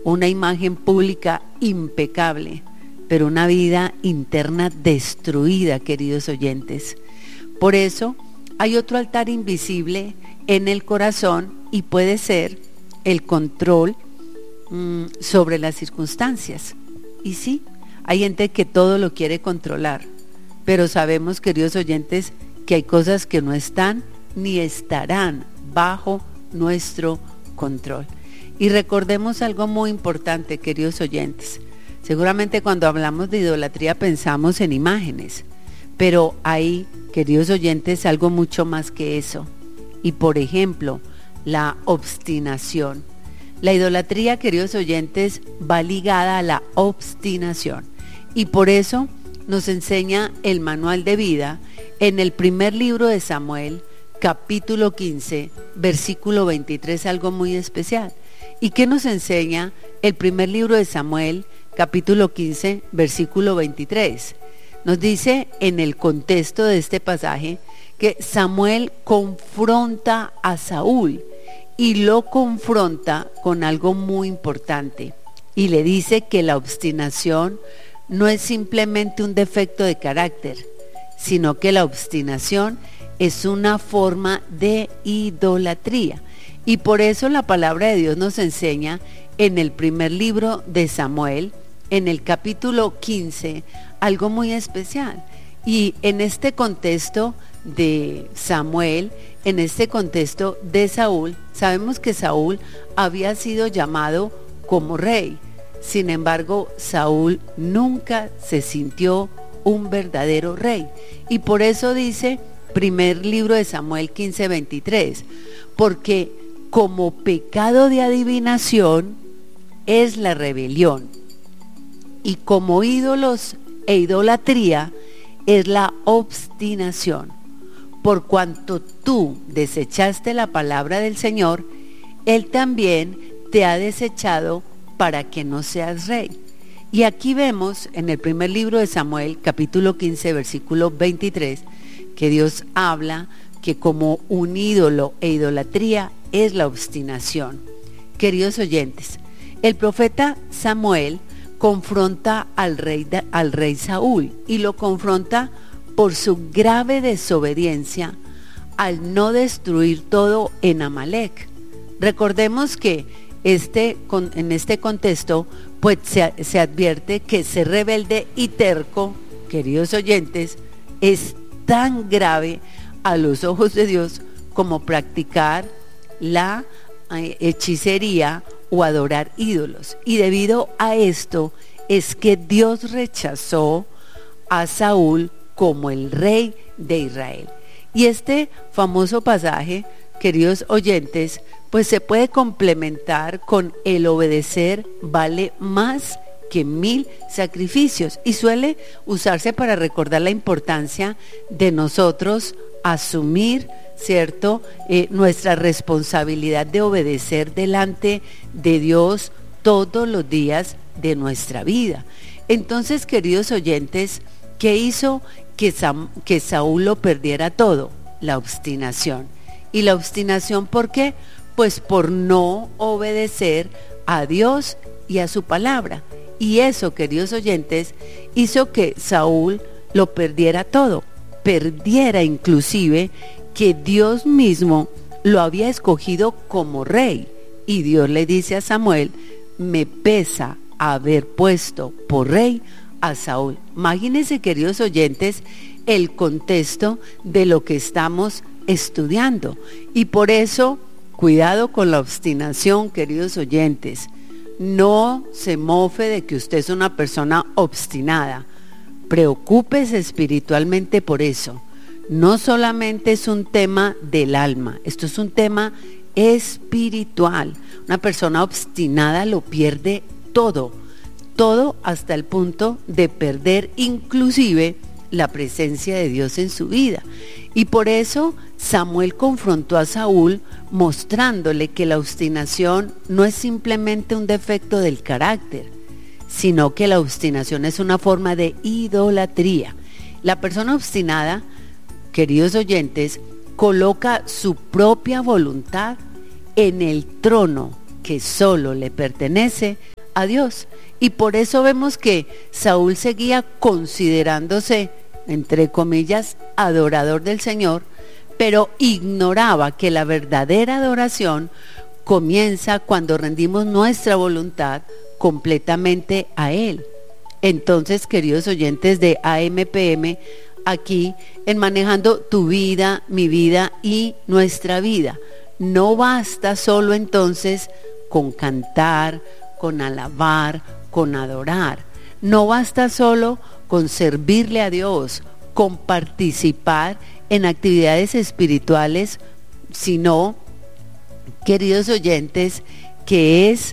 una imagen pública impecable, pero una vida interna destruida, queridos oyentes. Por eso hay otro altar invisible en el corazón y puede ser el control sobre las circunstancias. Y sí, hay gente que todo lo quiere controlar, pero sabemos, queridos oyentes, que hay cosas que no están ni estarán bajo nuestro control. Y recordemos algo muy importante, queridos oyentes. Seguramente cuando hablamos de idolatría pensamos en imágenes, pero hay, queridos oyentes, algo mucho más que eso. Y por ejemplo, la obstinación. La idolatría, queridos oyentes, va ligada a la obstinación. Y por eso nos enseña el manual de vida en el primer libro de Samuel, capítulo 15, versículo 23, algo muy especial. ¿Y qué nos enseña el primer libro de Samuel, capítulo 15, versículo 23? Nos dice en el contexto de este pasaje que Samuel confronta a Saúl y lo confronta con algo muy importante y le dice que la obstinación no es simplemente un defecto de carácter, sino que la obstinación es una forma de idolatría. Y por eso la palabra de Dios nos enseña en el primer libro de Samuel, en el capítulo 15, algo muy especial. Y en este contexto de Samuel, en este contexto de Saúl, sabemos que Saúl había sido llamado como rey. Sin embargo, Saúl nunca se sintió un verdadero rey. Y por eso dice primer libro de Samuel 15:23, porque como pecado de adivinación es la rebelión, y como ídolos e idolatría es la obstinación. Por cuanto tú desechaste la palabra del Señor, Él también te ha desechado para que no seas rey. Y aquí vemos en el primer libro de Samuel, capítulo 15, versículo 23, que Dios habla que como un ídolo e idolatría es la obstinación. Queridos oyentes, el profeta Samuel confronta al rey Saúl y lo confronta por su grave desobediencia al no destruir todo en Amalec. Recordemos que en este contexto pues se advierte que ser rebelde y terco, queridos oyentes, es tan grave a los ojos de Dios como practicar la hechicería o adorar ídolos. Y debido a esto es que Dios rechazó a Saúl como el rey de Israel. Y este famoso pasaje, queridos oyentes, pues se puede complementar con el obedecer vale más que 1000 sacrificios, y suele usarse para recordar la importancia de nosotros asumir, ¿cierto?, nuestra responsabilidad de obedecer delante de Dios todos los días de nuestra vida. Entonces, queridos oyentes, ¿qué hizo que Saúl lo perdiera todo? La obstinación. ¿Y la obstinación por qué? Pues por no obedecer a Dios y a su palabra. Y eso, queridos oyentes, hizo que Saúl lo perdiera todo, perdiera inclusive que Dios mismo lo había escogido como rey. Y Dios le dice a Samuel: me pesa haber puesto por rey a Saúl. Imagínense, queridos oyentes, el contexto de lo que estamos estudiando. Y por eso, cuidado con la obstinación, queridos oyentes. No se mofe de que usted es una persona obstinada. Preocúpese espiritualmente por eso. No solamente es un tema del alma, esto es un tema espiritual. Una persona obstinada lo pierde todo, todo hasta el punto de perder inclusive la presencia de Dios en su vida. Y por eso Samuel confrontó a Saúl mostrándole que la obstinación no es simplemente un defecto del carácter, sino que la obstinación es una forma de idolatría. La persona obstinada, queridos oyentes, coloca su propia voluntad en el trono que solo le pertenece a Dios. Y por eso vemos que Saúl seguía considerándose, entre comillas, adorador del Señor, pero ignoraba que la verdadera adoración comienza cuando rendimos nuestra voluntad completamente a Él. Entonces, queridos oyentes de AMPM, aquí en Manejando tu vida, mi vida y nuestra vida, no basta solo entonces con cantar, con alabar, con adorar. No basta solo con servirle a Dios, con participar en actividades espirituales, sino, queridos oyentes, que es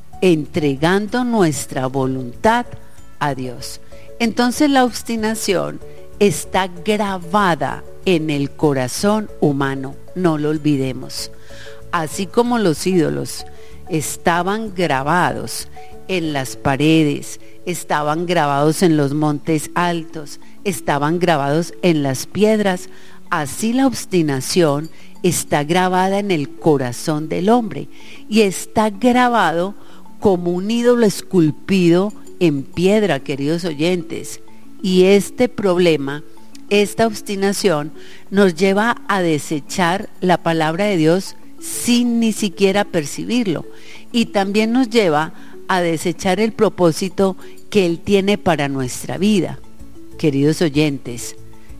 entregando nuestra voluntad a Dios. Entonces la obstinación está grabada en el corazón humano, no lo olvidemos. Así como los ídolos estaban grabados en las paredes, estaban grabados en los montes altos, estaban grabados en las piedras, así la obstinación está grabada en el corazón del hombre y está grabado como un ídolo esculpido en piedra, queridos oyentes. Y este problema, esta obstinación, nos lleva a desechar la palabra de Dios sin ni siquiera percibirlo. Y también nos lleva a desechar el propósito que Él tiene para nuestra vida. Queridos oyentes,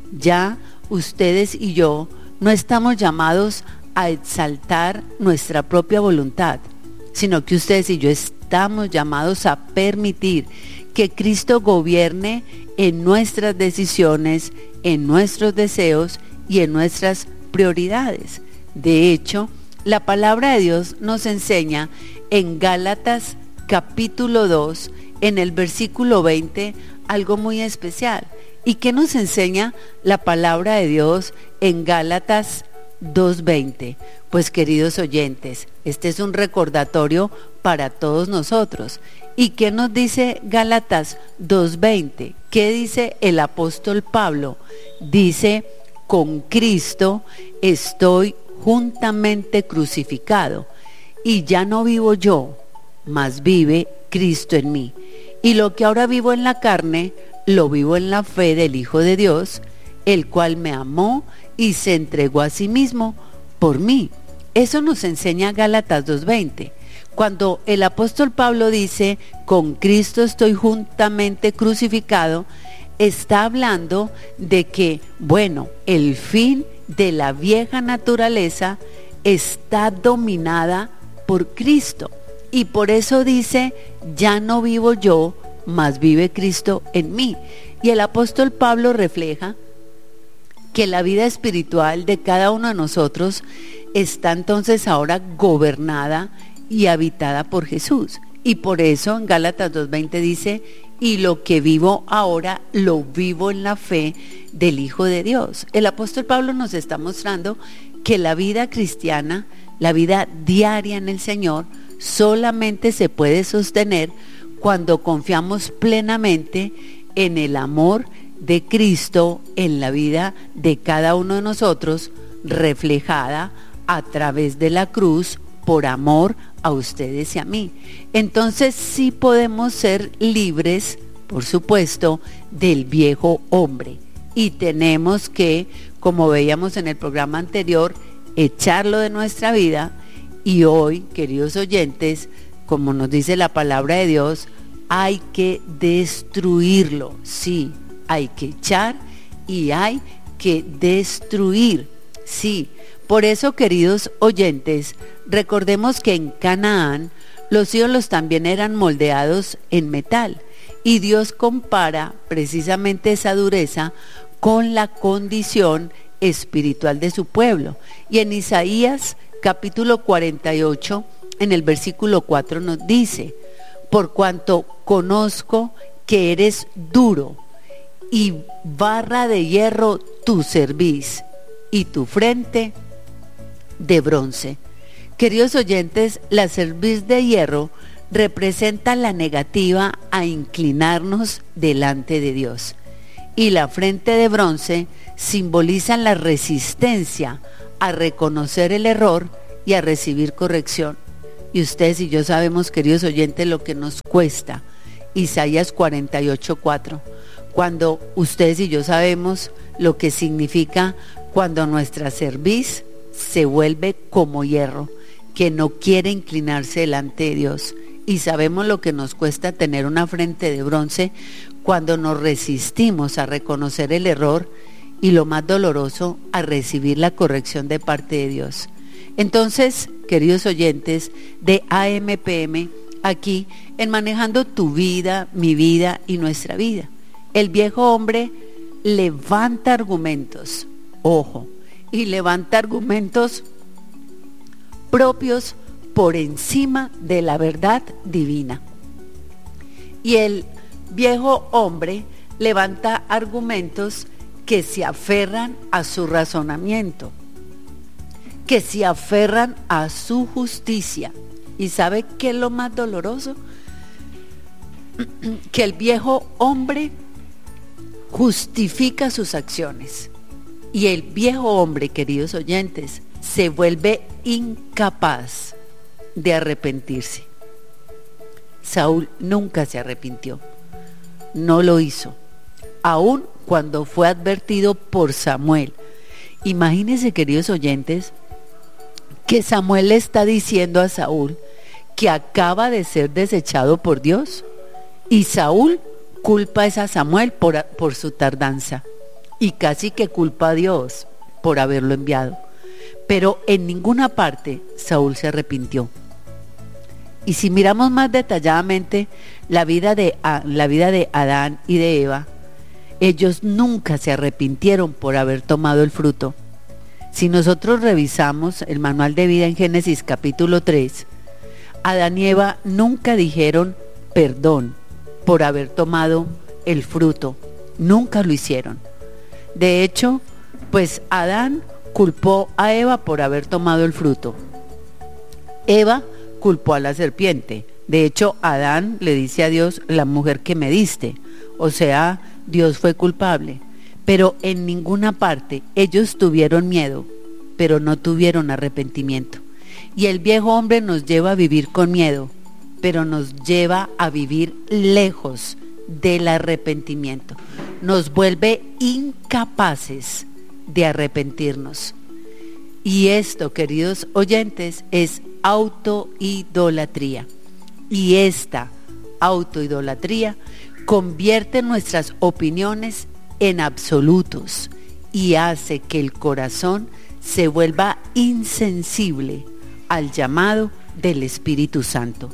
ya ustedes y yo no estamos llamados a exaltar nuestra propia voluntad, sino que ustedes y yo estamos llamados a permitir que Cristo gobierne en nuestras decisiones, en nuestros deseos y en nuestras prioridades. De hecho, la palabra de Dios nos enseña en Gálatas capítulo 2, en el versículo 20, algo muy especial. ¿Y qué nos enseña la palabra de Dios en Gálatas 2:20? Pues, queridos oyentes, este es un recordatorio para todos nosotros. ¿Y qué nos dice Gálatas 2:20? ¿Qué dice el apóstol Pablo? Dice: con Cristo estoy juntamente crucificado, y ya no vivo yo, mas vive Cristo en mí. Y lo que ahora vivo en la carne, lo vivo en la fe del Hijo de Dios, el cual me amó y se entregó a sí mismo por mí. Eso nos enseña Gálatas 2:20. Cuando el apóstol Pablo dice: con Cristo estoy juntamente crucificado, está hablando de que, bueno, el fin de la vieja naturaleza está dominada por Cristo. Y por eso dice: ya no vivo yo, mas vive Cristo en mí. Y el apóstol Pablo refleja que la vida espiritual de cada uno de nosotros está entonces ahora gobernada y habitada por Jesús. Y por eso en Gálatas 2:20 dice: y lo que vivo ahora lo vivo en la fe del Hijo de Dios. El apóstol Pablo nos está mostrando que la vida cristiana, la vida diaria en el Señor, solamente se puede sostener cuando confiamos plenamente en el amor de Cristo en la vida de cada uno de nosotros, reflejada a través de la cruz por amor a ustedes y a mí. Entonces sí podemos ser libres, por supuesto, del viejo hombre, y tenemos que, como veíamos en el programa anterior, echarlo de nuestra vida. Y hoy, queridos oyentes, como nos dice la palabra de Dios, hay que destruirlo. Sí, hay que echar y hay que destruir. Sí, por eso, queridos oyentes, recordemos que en Canaán los ídolos también eran moldeados en metal, y Dios compara precisamente esa dureza con la condición espiritual de su pueblo. Y en Isaías capítulo 48, en el versículo 4 nos dice: por cuanto conozco que eres duro y barra de hierro tu cerviz y tu frente de bronce. Queridos oyentes, la cerviz de hierro representa la negativa a inclinarnos delante de Dios, y la frente de bronce simboliza la resistencia a reconocer el error y a recibir corrección. Y ustedes y yo sabemos, queridos oyentes, lo que nos cuesta. Isaías 48:4. Cuando ustedes y yo sabemos lo que significa cuando nuestra cerviz se vuelve como hierro, que no quiere inclinarse delante de Dios. Y sabemos lo que nos cuesta tener una frente de bronce cuando nos resistimos a reconocer el error y, lo más doloroso, a recibir la corrección de parte de Dios. Entonces, queridos oyentes de AMPM, aquí en Manejando tu Vida, mi vida y nuestra vida, el viejo hombre levanta argumentos, ojo, y levanta argumentos propios por encima de la verdad divina. Y el viejo hombre levanta argumentos que se aferran a su razonamiento, que se aferran a su justicia. ¿Y sabe qué es lo más doloroso? Que el viejo hombre justifica sus acciones. Y el viejo hombre, queridos oyentes, se vuelve incapaz de arrepentirse. Saúl nunca se arrepintió, no lo hizo, aun cuando fue advertido por Samuel. Imagínense, queridos oyentes, que Samuel le está diciendo a Saúl que acaba de ser desechado por Dios, y Saúl culpa a Samuel por su tardanza, y casi que culpa a Dios por haberlo enviado. Pero en ninguna parte Saúl se arrepintió. Y si miramos más detalladamente la vida de Adán y de Eva, ellos nunca se arrepintieron por haber tomado el fruto. Si nosotros revisamos el manual de vida en Génesis capítulo 3, Adán y Eva nunca dijeron perdón por haber tomado el fruto, nunca lo hicieron. De hecho, pues Adán culpó a Eva por haber tomado el fruto. Eva culpó a la serpiente. De hecho, Adán le dice a Dios, la mujer que me diste. O sea, Dios fue culpable. Pero en ninguna parte ellos tuvieron miedo, pero no tuvieron arrepentimiento. Y el viejo hombre nos lleva a vivir con miedo, pero nos lleva a vivir lejos del arrepentimiento. Nos vuelve incapaces de arrepentirnos. Y esto, queridos oyentes, es autoidolatría. Y esta autoidolatría convierte nuestras opiniones en absolutos y hace que el corazón se vuelva insensible al llamado del Espíritu Santo.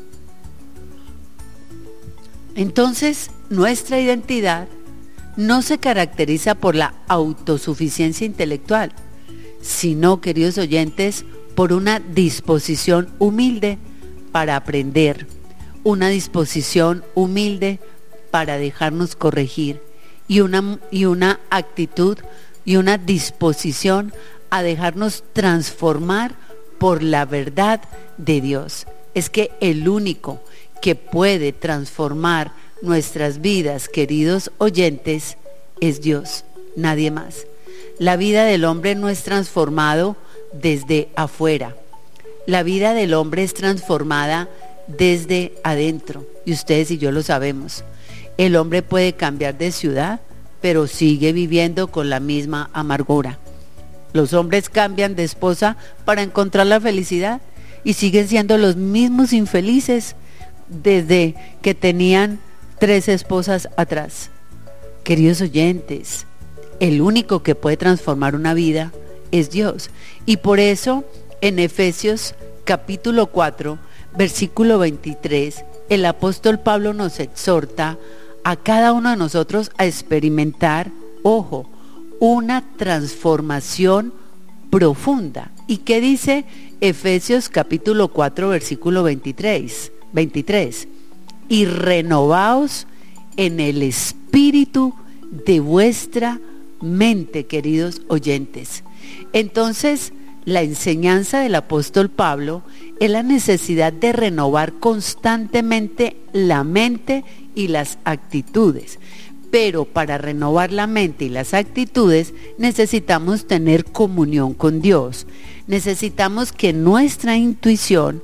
Entonces, nuestra identidad no se caracteriza por la autosuficiencia intelectual, sino, queridos oyentes, por una disposición humilde para aprender, una disposición humilde para dejarnos corregir y una actitud y una disposición a dejarnos transformar por la verdad de Dios. Es que el único que puede transformar nuestras vidas, queridos oyentes, es Dios, nadie más. La vida del hombre no es transformado desde afuera. La vida del hombre es transformada desde adentro, y ustedes y yo lo sabemos. El hombre puede cambiar de ciudad, pero sigue viviendo con la misma amargura. Los hombres cambian de esposa para encontrar la felicidad y siguen siendo los mismos infelices desde que tenían 3 esposas atrás. Queridos oyentes, el único que puede transformar una vida es Dios. Y por eso en Efesios capítulo 4, versículo 23, el apóstol Pablo nos exhorta a cada uno de nosotros a experimentar, ojo, una transformación profunda. ¿Y qué dice Efesios capítulo 4, versículo 23? Y renovaos en el espíritu de vuestra mente, queridos oyentes. Entonces, la enseñanza del apóstol Pablo es la necesidad de renovar constantemente la mente y las actitudes. Pero para renovar la mente y las actitudes necesitamos tener comunión con Dios. Necesitamos que nuestra intuición,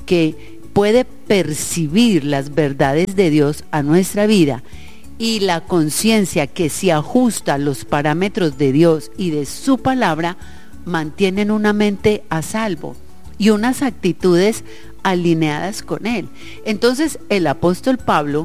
que puede percibir las verdades de Dios a nuestra vida, y la conciencia que se ajusta a los parámetros de Dios y de su palabra, mantienen una mente a salvo y unas actitudes alineadas con Él. Entonces el apóstol Pablo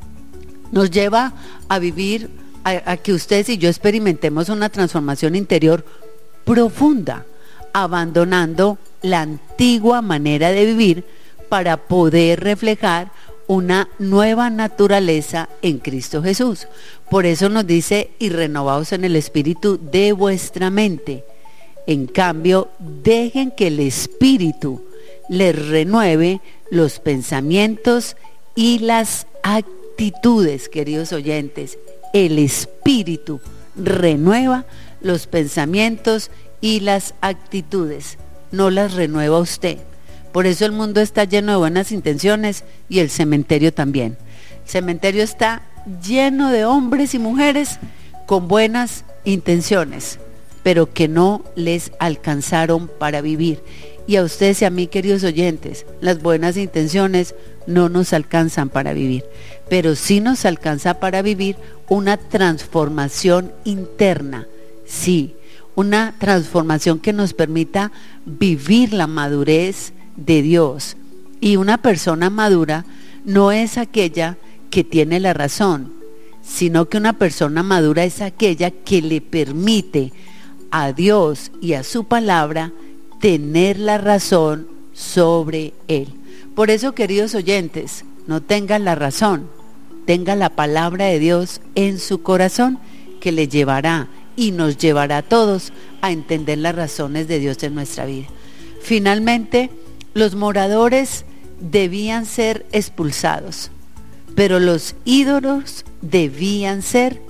nos lleva a vivir, a que ustedes y yo experimentemos una transformación interior profunda, abandonando la antigua manera de vivir para poder reflejar una nueva naturaleza en Cristo Jesús. Por eso nos dice: y renovaos en el espíritu de vuestra mente. En cambio, dejen que el espíritu les renueve los pensamientos y las actitudes, queridos oyentes. El espíritu renueva los pensamientos y las actitudes, no las renueva usted. Por eso el mundo está lleno de buenas intenciones y el cementerio también. El cementerio está lleno de hombres y mujeres con buenas intenciones, pero que no les alcanzaron para vivir. Y a ustedes y a mí, queridos oyentes, las buenas intenciones no nos alcanzan para vivir, pero sí nos alcanza para vivir una transformación interna, sí, una transformación que nos permita vivir la madurez de Dios. Y una persona madura no es aquella que tiene la razón, sino que una persona madura es aquella que le permite a Dios y a su palabra tener la razón sobre Él. Por eso, queridos oyentes, no tengan la razón, tenga la palabra de Dios en su corazón, que le llevará y nos llevará a todos a entender las razones de Dios en nuestra vida. Finalmente, los moradores debían ser expulsados, pero los ídolos debían ser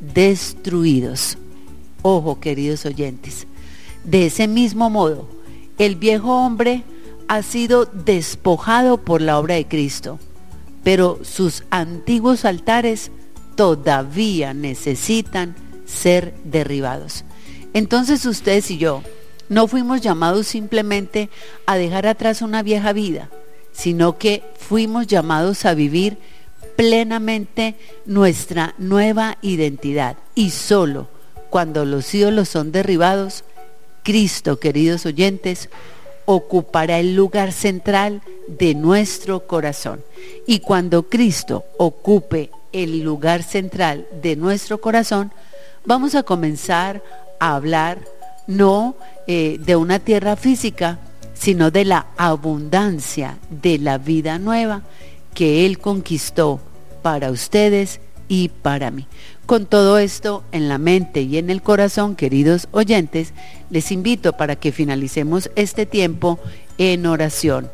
destruidos. Ojo, queridos oyentes, de ese mismo modo, el viejo hombre ha sido despojado por la obra de Cristo, pero sus antiguos altares todavía necesitan ser derribados. Entonces ustedes y yo no fuimos llamados simplemente a dejar atrás una vieja vida, sino que fuimos llamados a vivir plenamente nuestra nueva identidad. Y solo cuando los ídolos son derribados, Cristo, queridos oyentes, ocupará el lugar central de nuestro corazón. Y cuando Cristo ocupe el lugar central de nuestro corazón, vamos a comenzar a hablar no de una tierra física, sino de la abundancia de la vida nueva que Él conquistó para ustedes y para mí. Con todo esto en la mente y en el corazón, queridos oyentes, les invito para que finalicemos este tiempo en oración,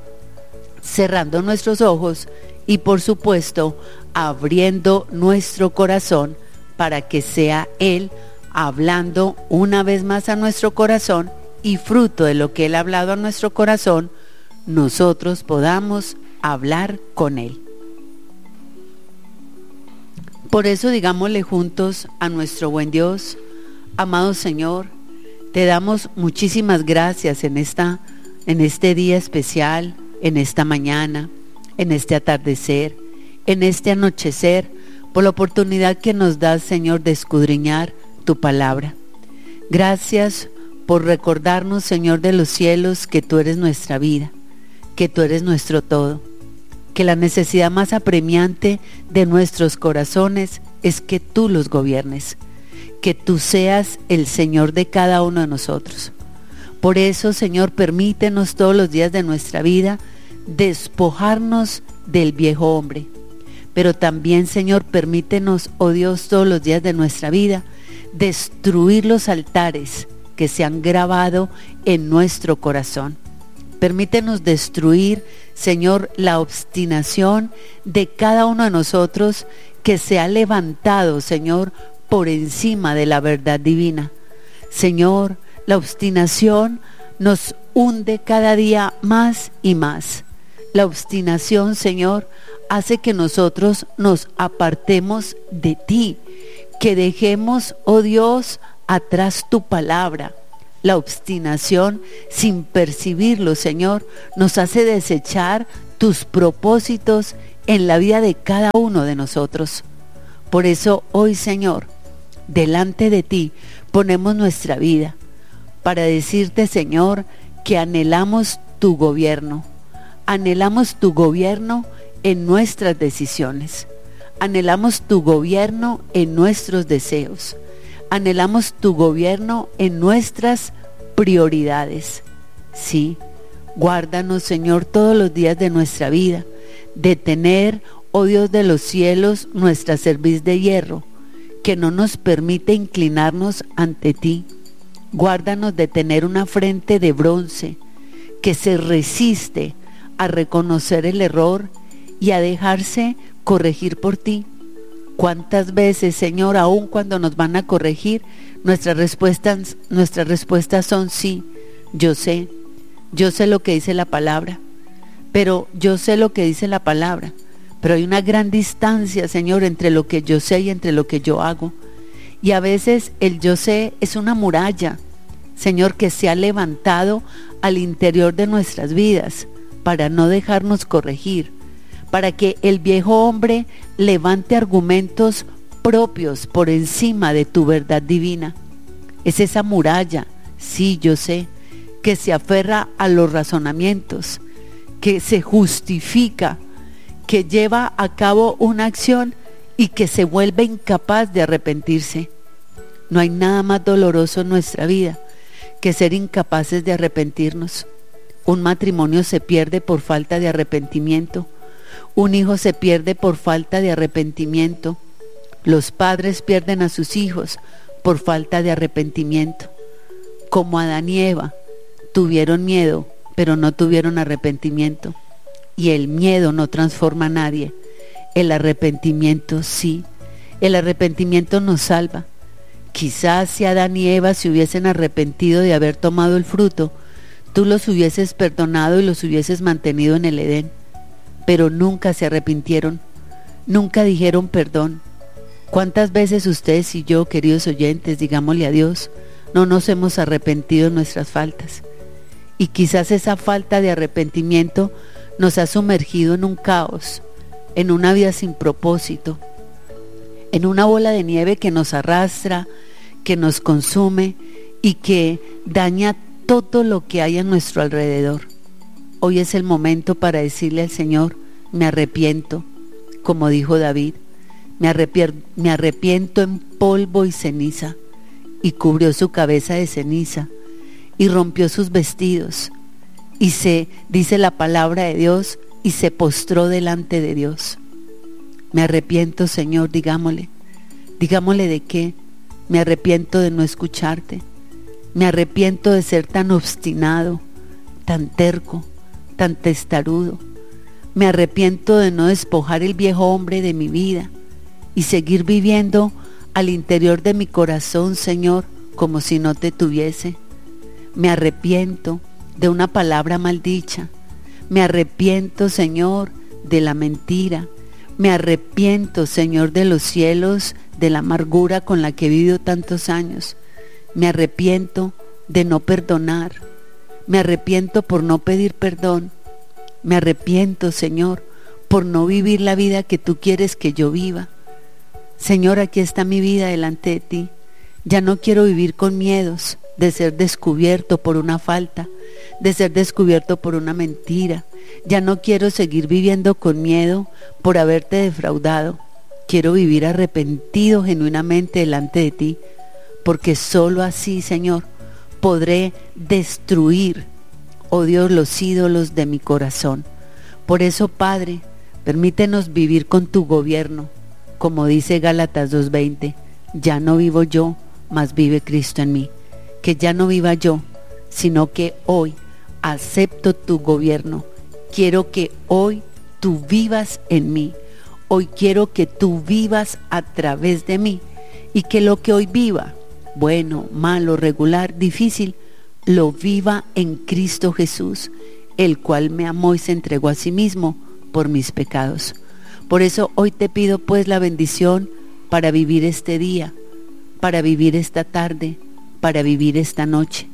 cerrando nuestros ojos y, por supuesto, abriendo nuestro corazón para que sea Él hablando una vez más a nuestro corazón, y fruto de lo que Él ha hablado a nuestro corazón, nosotros podamos hablar con Él. Por eso digámosle juntos a nuestro buen Dios: amado Señor, te damos muchísimas gracias en este día especial, en esta mañana, en este atardecer, en este anochecer, por la oportunidad que nos das, Señor, de escudriñar tu palabra. Gracias por recordarnos, Señor de los cielos, que tú eres nuestra vida, que tú eres nuestro todo, que la necesidad más apremiante de nuestros corazones es que tú los gobiernes, que tú seas el Señor de cada uno de nosotros. Por eso, Señor, permítenos todos los días de nuestra vida despojarnos del viejo hombre, pero también, Señor, permítenos, oh Dios, todos los días de nuestra vida destruir los altares que se han grabado en nuestro corazón. Permítenos destruir, Señor, la obstinación de cada uno de nosotros que se ha levantado, Señor, por encima de la verdad divina. Señor, la obstinación nos hunde cada día más y más. La obstinación, Señor, hace que nosotros nos apartemos de ti, que dejemos, oh Dios, atrás tu palabra, La obstinación, sin percibirlo, Señor, nos hace desechar tus propósitos en la vida de cada uno de nosotros. Por eso hoy, Señor, delante de ti ponemos nuestra vida para decirte, Señor, que anhelamos tu gobierno. Anhelamos tu gobierno en nuestras decisiones. Anhelamos tu gobierno en nuestros deseos. Anhelamos tu gobierno en nuestras prioridades. Sí, guárdanos, Señor, todos los días de nuestra vida, de tener, oh Dios de los cielos, nuestra cerviz de hierro, que no nos permite inclinarnos ante ti. Guárdanos de tener una frente de bronce, que se resiste a reconocer el error y a dejarse corregir por ti. ¿Cuántas veces, Señor, aun cuando nos van a corregir, nuestras respuestas son sí, yo sé lo que dice la palabra, pero hay una gran distancia, Señor, entre lo que yo sé y entre lo que yo hago. Y a veces el yo sé es una muralla, Señor, que se ha levantado al interior de nuestras vidas para no dejarnos corregir, para que el viejo hombre levante argumentos propios por encima de tu verdad divina. Es esa muralla, sí, yo sé, que se aferra a los razonamientos, que se justifica, que lleva a cabo una acción y que se vuelve incapaz de arrepentirse. No hay nada más doloroso en nuestra vida que ser incapaces de arrepentirnos. Un matrimonio se pierde por falta de arrepentimiento. Un hijo se pierde por falta de arrepentimiento. Los padres pierden a sus hijos por falta de arrepentimiento. Como Adán y Eva, tuvieron miedo, pero no tuvieron arrepentimiento. Y el miedo no transforma a nadie. El arrepentimiento sí. El arrepentimiento nos salva. Quizás si Adán y Eva se hubiesen arrepentido de haber tomado el fruto, tú los hubieses perdonado y los hubieses mantenido en el Edén. Pero nunca se arrepintieron, nunca dijeron perdón. ¿Cuántas veces ustedes y yo, queridos oyentes, digámosle a Dios, no nos hemos arrepentido de nuestras faltas? Y quizás esa falta de arrepentimiento nos ha sumergido en un caos, en una vida sin propósito, en una bola de nieve que nos arrastra, que nos consume y que daña todo lo que hay a nuestro alrededor. Hoy es el momento para decirle al Señor, me arrepiento, como dijo David, me arrepiento en polvo y ceniza, y cubrió su cabeza de ceniza, y rompió sus vestidos, y dice la palabra de Dios, y se postró delante de Dios. Me arrepiento, Señor, digámosle de qué. Me arrepiento de no escucharte, me arrepiento de ser tan obstinado, tan terco, tan testarudo. Me arrepiento de no despojar el viejo hombre de mi vida y seguir viviendo al interior de mi corazón, Señor, como si no te tuviese. Me arrepiento de una palabra maldicha. Me arrepiento, Señor, de la mentira. Me arrepiento, Señor, de los cielos, de la amargura con la que he vivido tantos años. Me arrepiento de no perdonar. Me arrepiento por no pedir perdón. Me arrepiento, Señor, por no vivir la vida que tú quieres que yo viva. Señor, aquí está mi vida delante de ti. Ya no quiero vivir con miedos de ser descubierto por una falta, de ser descubierto por una mentira. Ya no quiero seguir viviendo con miedo por haberte defraudado. Quiero vivir arrepentido genuinamente delante de ti, porque solo así, Señor, podré destruir, oh Dios, los ídolos de mi corazón. Por eso, Padre, permítenos vivir con tu gobierno, como dice Gálatas 2:20, ya no vivo yo, mas vive Cristo en mí. Que ya no viva yo, sino que hoy acepto tu gobierno. Quiero que hoy tú vivas en mí. Hoy quiero que tú vivas a través de mí y que lo que hoy viva, bueno, malo, regular, difícil, lo viva en Cristo Jesús, el cual me amó y se entregó a sí mismo por mis pecados. Por eso hoy te pido pues la bendición para vivir este día, para vivir esta tarde, para vivir esta noche,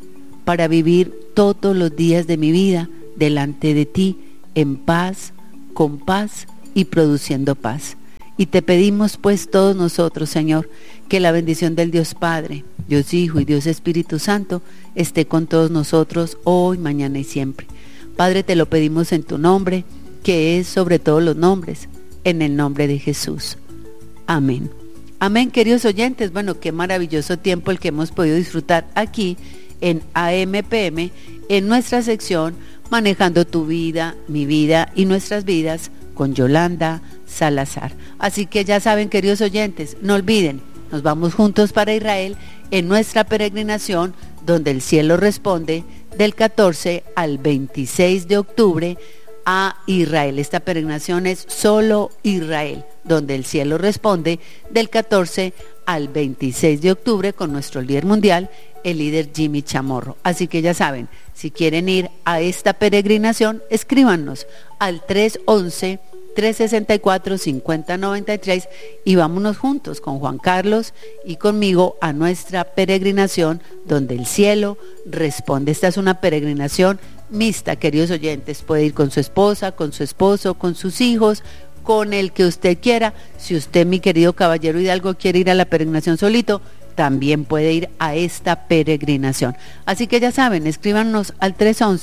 para vivir todos los días de mi vida delante de ti, en paz, con paz y produciendo paz. Y te pedimos pues todos nosotros, Señor, que la bendición del Dios Padre, Dios Hijo y Dios Espíritu Santo esté con todos nosotros hoy, mañana y siempre. Padre, te lo pedimos en tu nombre, que es sobre todos los nombres, en el nombre de Jesús. Amén. Amén, queridos oyentes. Bueno, qué maravilloso tiempo el que hemos podido disfrutar aquí en AMPM, en nuestra sección Manejando tu vida, mi vida y nuestras vidas, con Yolanda Salazar. Así que ya saben, queridos oyentes, no olviden, nos vamos juntos para Israel en nuestra peregrinación, donde el cielo responde, del 14 al 26 de octubre a Israel. Esta peregrinación es solo Israel, donde el cielo responde, del 14 al 26 de octubre con nuestro líder mundial, el líder Jimmy Chamorro. Así que ya saben, si quieren ir a esta peregrinación, escríbanos al 311-364-5093 y vámonos juntos con Juan Carlos y conmigo a nuestra peregrinación donde el cielo responde. Esta es una peregrinación mixta, queridos oyentes. Puede ir con su esposa, con su esposo, con sus hijos, con el que usted quiera. Si usted, mi querido caballero Hidalgo, quiere ir a la peregrinación solito, también puede ir a esta peregrinación. Así que ya saben, escríbanos al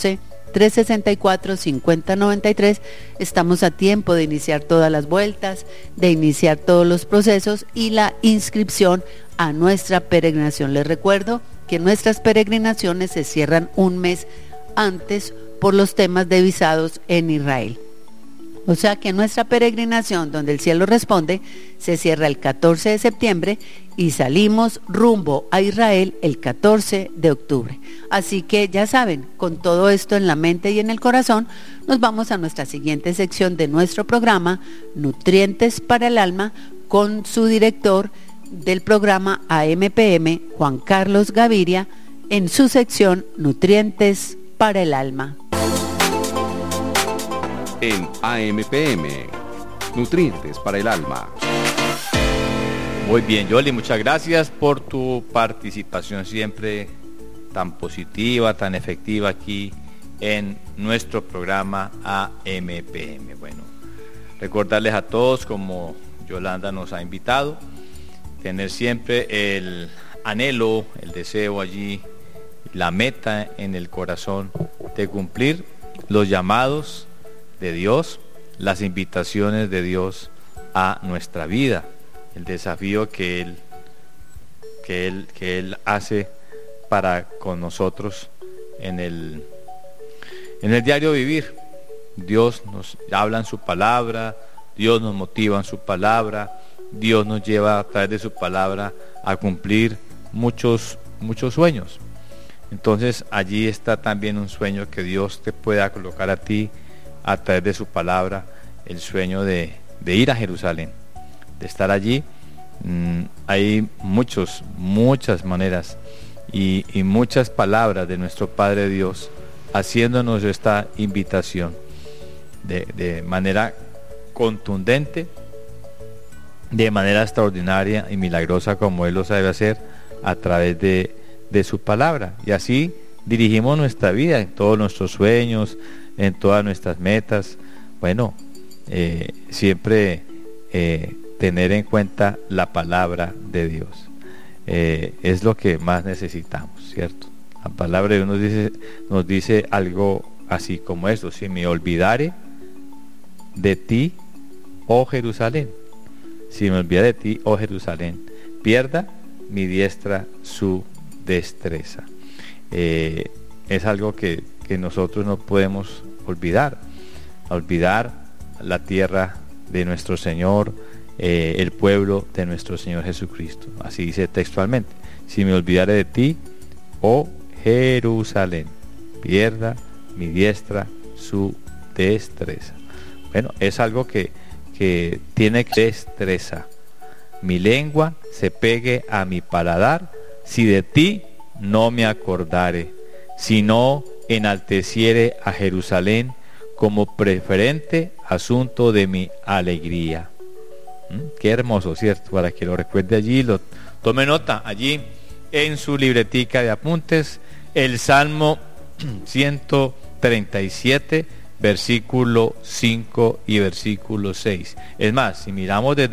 311-364-5093. Estamos a tiempo de iniciar todas las vueltas, de iniciar todos los procesos y la inscripción a nuestra peregrinación. Les recuerdo que nuestras peregrinaciones se cierran un mes antes por los temas de visados en Israel. O sea que nuestra peregrinación, donde el cielo responde, se cierra el 14 de septiembre y salimos rumbo a Israel el 14 de octubre. Así que ya saben, con todo esto en la mente y en el corazón, nos vamos a nuestra siguiente sección de nuestro programa, Nutrientes para el Alma, con su director del programa AMPM, Juan Carlos Gaviria, en su sección Nutrientes para el Alma. En AMPM, Nutrientes para el Alma. Muy bien, Yoli, muchas gracias por tu participación siempre tan positiva, tan efectiva aquí en nuestro programa AMPM. Bueno, recordarles a todos, como Yolanda nos ha invitado, tener siempre el anhelo, el deseo allí, la meta en el corazón de cumplir los llamados de Dios, las invitaciones de Dios a nuestra vida, el desafío que Él hace para con nosotros en el diario vivir. Dios nos habla en su palabra, Dios nos motiva en su palabra, Dios nos lleva a través de su palabra a cumplir muchos sueños. Entonces allí está también un sueño que Dios te pueda colocar a ti a través de su palabra, el sueño de ir a Jerusalén, de estar allí. Hay muchas maneras y muchas palabras de nuestro Padre Dios haciéndonos esta invitación de manera contundente, de manera extraordinaria y milagrosa, como Él lo sabe hacer a través de su palabra. Y así dirigimos nuestra vida en todos nuestros sueños, en todas nuestras metas. Bueno, siempre tener en cuenta la palabra de Dios es lo que más necesitamos, ¿cierto? La palabra de Dios nos dice algo así como esto: si me olvidare de ti, oh Jerusalén, si me olvidare de ti, oh Jerusalén, pierda mi diestra su destreza. Es algo que nosotros no podemos olvidar la tierra de nuestro Señor, el pueblo de nuestro Señor Jesucristo. Así dice textualmente: si me olvidare de ti, oh Jerusalén, pierda mi diestra su destreza. Bueno, es algo que tiene destreza. Mi lengua se pegue a mi paladar, si de ti no me acordare, sino enalteciere a Jerusalén como preferente asunto de mi alegría. Qué hermoso, ¿cierto? Para que lo recuerde allí, lo tome nota allí en su libretica de apuntes, el Salmo 137, versículo 5 y versículo 6. Es más, si miramos desde